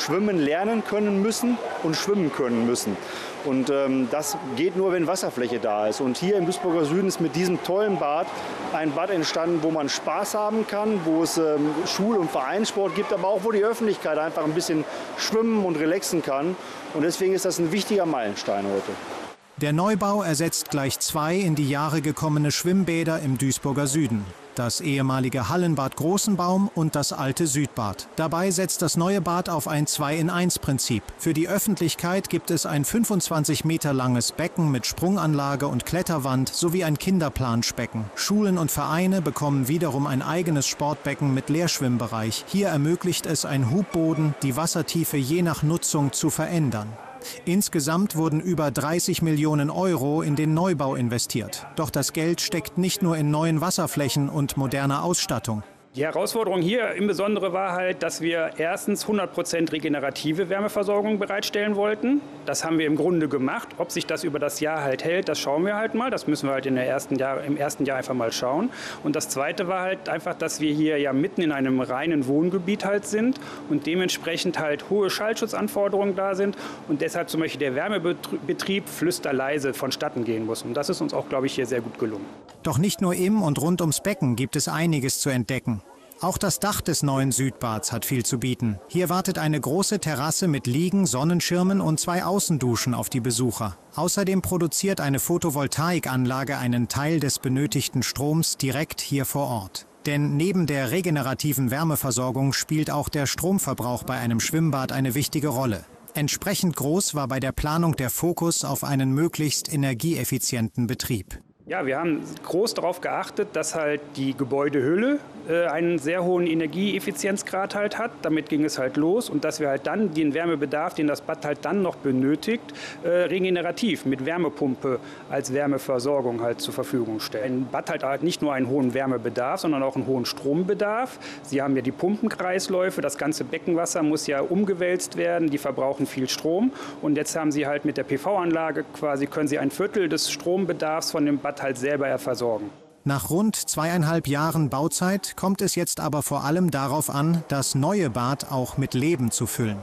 schwimmen lernen können müssen und schwimmen können müssen. Und das geht nur, wenn Wasserfläche da ist. Und hier im Duisburger Süden ist mit diesem tollen Bad ein Bad entstanden, wo man Spaß haben kann, wo es Schul- und Vereinssport gibt, aber auch wo die Öffentlichkeit einfach ein bisschen schwimmen und relaxen kann. Und deswegen ist das ein wichtiger Meilenstein heute. Der Neubau ersetzt gleich 2 in die Jahre gekommene Schwimmbäder im Duisburger Süden. Das ehemalige Hallenbad Großenbaum und das alte Südbad. Dabei setzt das neue Bad auf ein 2-in-1-Prinzip. Für die Öffentlichkeit gibt es ein 25 Meter langes Becken mit Sprunganlage und Kletterwand sowie ein Kinderplanschbecken. Schulen und Vereine bekommen wiederum ein eigenes Sportbecken mit Leerschwimmbereich. Hier ermöglicht es ein Hubboden, die Wassertiefe je nach Nutzung zu verändern. Insgesamt wurden über 30 Millionen Euro in den Neubau investiert. Doch das Geld steckt nicht nur in neuen Wasserflächen und moderner Ausstattung. Die Herausforderung hier im Besonderen war halt, dass wir erstens 100% regenerative Wärmeversorgung bereitstellen wollten. Das haben wir im Grunde gemacht. Ob sich das über das Jahr halt hält, das schauen wir halt mal. Das müssen wir halt im ersten Jahr einfach mal schauen. Und das Zweite war halt einfach, dass wir hier ja mitten in einem reinen Wohngebiet halt sind und dementsprechend halt hohe Schallschutzanforderungen da sind und deshalb zum Beispiel der Wärmebetrieb flüsterleise vonstatten gehen muss. Und das ist uns auch, glaube ich, hier sehr gut gelungen. Doch nicht nur im und rund ums Becken gibt es einiges zu entdecken. Auch das Dach des neuen Südbads hat viel zu bieten. Hier wartet eine große Terrasse mit Liegen, Sonnenschirmen und 2 Außenduschen auf die Besucher. Außerdem produziert eine Photovoltaikanlage einen Teil des benötigten Stroms direkt hier vor Ort. Denn neben der regenerativen Wärmeversorgung spielt auch der Stromverbrauch bei einem Schwimmbad eine wichtige Rolle. Entsprechend groß war bei der Planung der Fokus auf einen möglichst energieeffizienten Betrieb. Ja, wir haben groß darauf geachtet, dass halt die Gebäudehülle einen sehr hohen Energieeffizienzgrad halt hat. Damit ging es halt los und dass wir halt dann den Wärmebedarf, den das Bad halt dann noch benötigt, regenerativ mit Wärmepumpe als Wärmeversorgung halt zur Verfügung stellen. Ein Bad hat halt nicht nur einen hohen Wärmebedarf, sondern auch einen hohen Strombedarf. Sie haben ja die Pumpenkreisläufe, das ganze Beckenwasser muss ja umgewälzt werden, die verbrauchen viel Strom und jetzt haben Sie halt mit der PV-Anlage quasi, können Sie ein Viertel des Strombedarfs von dem Bad halt selber versorgen. Nach rund 2,5 Jahren Bauzeit kommt es jetzt aber vor allem darauf an, das neue Bad auch mit Leben zu füllen.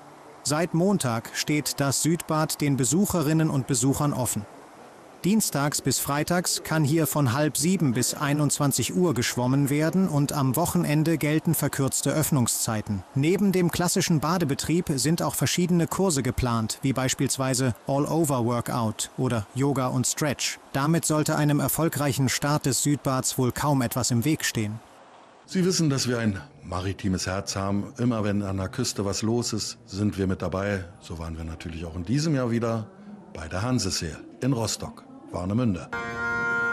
Seit Montag steht das Südbad den Besucherinnen und Besuchern offen. Dienstags bis freitags kann hier von 6:30 bis 21 Uhr geschwommen werden und am Wochenende gelten verkürzte Öffnungszeiten. Neben dem klassischen Badebetrieb sind auch verschiedene Kurse geplant, wie beispielsweise All-Over-Workout oder Yoga und Stretch. Damit sollte einem erfolgreichen Start des Südbads wohl kaum etwas im Weg stehen. Sie wissen, dass wir ein maritimes Herz haben. Immer wenn an der Küste was los ist, sind wir mit dabei. So waren wir natürlich auch in diesem Jahr wieder bei der Hanseseel in Rostock, Warnemünde.